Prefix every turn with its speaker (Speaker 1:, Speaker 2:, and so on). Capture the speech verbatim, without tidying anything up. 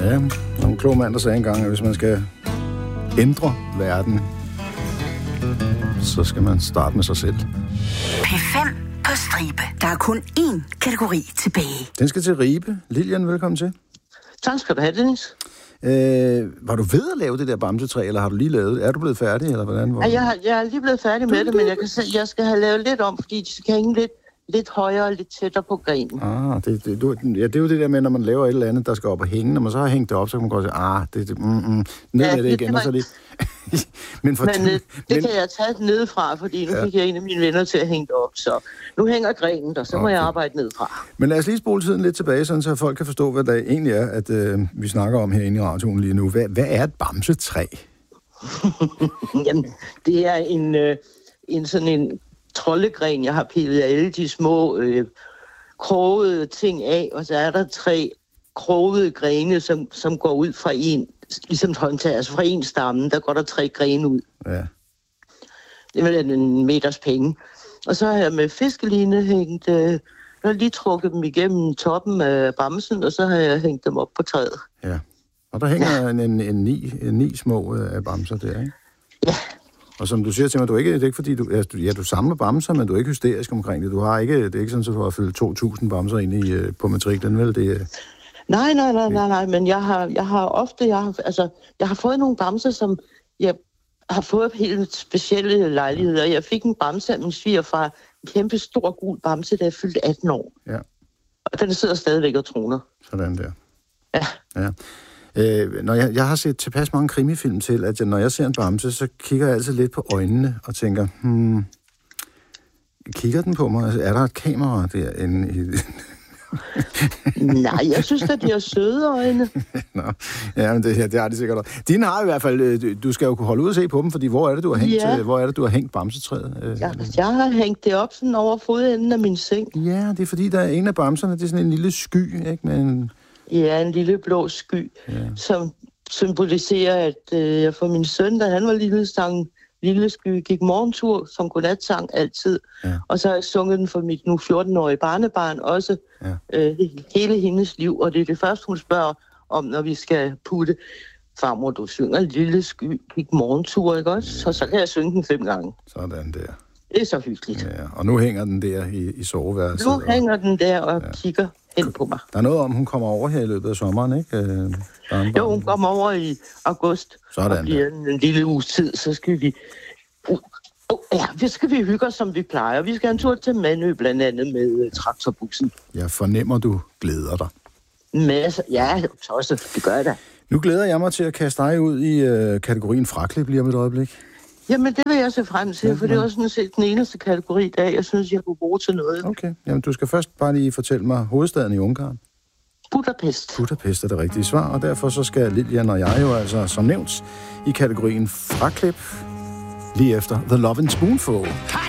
Speaker 1: Ja, der en klog mand, der sagde engang, at hvis man skal ændre verden, så skal man starte med sig selv.
Speaker 2: P fem på stribe. Der er kun én kategori tilbage.
Speaker 1: Den skal til Ribe. Lilian, velkommen til.
Speaker 3: Tak skal du have, Dennis.
Speaker 1: Øh, var du ved at lave det der bamsetræ, eller har du lige lavet det? Er du blevet færdig, eller hvordan? Hvor...
Speaker 3: Ja, jeg, har, jeg er lige blevet færdig med det, men jeg kan se, jeg skal have lavet lidt om, fordi de skal hænge lidt, lidt højere og lidt tættere på grenen.
Speaker 1: Ah, det, det, du, ja, det er jo det der med, når man laver et eller andet, der skal op og hænge. Når man så har hængt det op, så kan man godt sige, ah, det, det, mm, mm, ned
Speaker 3: ja,
Speaker 1: med det igen, det og så lige... men, for,
Speaker 3: men øh, det men... kan jeg tage nedefra, fordi nu ja. fik jeg en af mine venner til at hænge det op, så nu hænger grenen der, så okay. må jeg arbejde nedefra.
Speaker 1: Men lad os lige spole tiden lidt tilbage, sådan, så folk kan forstå, hvad det egentlig er, at øh, vi snakker om herinde i radioen lige nu. Hvad, hvad er et bamsetræ?
Speaker 3: Jamen, det er en, øh, en sådan en troldegren, jeg har pillet alle de små øh, krogede ting af, og så er der tre krogede grene, som, som går ud fra en, ligesom et håndtag, altså fra en stamme, der går der tre grene ud.
Speaker 1: Ja.
Speaker 3: Det er vel en meters penge. Og så har jeg med fiskeline hængt, øh, jeg har lige trukket dem igennem toppen af bamsen, og så har jeg hængt dem op på træet.
Speaker 1: Ja, og der hænger ja. en, en, en, ni, en ni små øh, bamser der, ikke?
Speaker 3: Ja.
Speaker 1: Og som du siger til mig, du er ikke, det er ikke fordi, du, ja, du samler bamser, men du er ikke hysterisk omkring det. Du har ikke, det er ikke sådan, at du har fyldt to tusind bamser ind i, øh, på matriklen, vel? Det, øh...
Speaker 3: Nej, nej, nej, nej, nej, men jeg har, jeg har ofte, jeg har, altså, jeg har fået nogle bamser, som jeg har fået helt specielle lejligheder. Jeg fik en bamse af min svigerfar, en kæmpe stor gul bamse, da jeg fyldte atten år.
Speaker 1: Ja.
Speaker 3: Og den sidder stadigvæk og troner.
Speaker 1: Sådan der.
Speaker 3: Ja.
Speaker 1: Ja. Øh, når jeg, jeg har set tilpas mange krimifilm til, at jeg, når jeg ser en bamse, så kigger jeg altid lidt på øjnene og tænker, hmm, kigger den på mig? Altså, er der et kamera derinde i...
Speaker 3: Nej, jeg synes at de har søde øjne.
Speaker 1: Nå, ja, men det, det har de sikkert også. Dine har i hvert fald, du skal jo kunne holde ud og se på dem, fordi hvor er det, du har hængt,
Speaker 3: ja.
Speaker 1: hvor er det, du har hængt bamsetræet?
Speaker 3: Jeg, jeg har hængt det op sådan over fodenden af min seng.
Speaker 1: Ja, det er fordi, der er en af bamserne, det er sådan en lille sky, ikke? Med en...
Speaker 3: Ja, en lille blå sky, ja. Som symboliserer, at øh, jeg for min søn, da han var lille, sang Lille Sky, gik morgentur som godnatsang altid. Ja. Og så har jeg sunget den for mit nu fjorten-årige barnebarn også ja. øh, hele hendes liv. Og det er det første, hun spørger om, når vi skal putte. Farmor, du synger Lille Sky, gik morgentur, ikke også? Så, så kan jeg synge den fem gange.
Speaker 1: Sådan der.
Speaker 3: Det er så hyggeligt.
Speaker 1: Ja, og nu hænger den der i, i soveværelset.
Speaker 3: Nu og... hænger den der og ja. kigger hen på mig.
Speaker 1: Der er noget om, hun kommer over her i løbet af sommeren, ikke? Øh,
Speaker 3: jo, hun kommer over i august.
Speaker 1: Sådan
Speaker 3: og bliver en, en lille uges tid, så skal vi... Uh, uh, ja, så skal vi hygge os, som vi plejer. Vi skal en tur til Mandø, blandt andet med uh, traktorbussen.
Speaker 1: Jeg fornemmer, du glæder dig.
Speaker 3: Masser. Ja, tosset. Det gør jeg da.
Speaker 1: Nu glæder jeg mig til at kaste dig ud i øh, kategorien fraklip lige om et øjeblik.
Speaker 3: Jamen, det vil jeg se frem til, ja, for det er også sådan set den eneste kategori i dag, jeg synes, jeg kunne bruge til noget.
Speaker 1: Okay. Jamen, du skal først bare lige fortælle mig hovedstaden i Ungarn.
Speaker 3: Budapest.
Speaker 1: Budapest er det rigtige svar, og derfor så skal Lilian og jeg jo altså, som nævnt, i kategorien fraklip, lige efter The Lovin' Spoonful.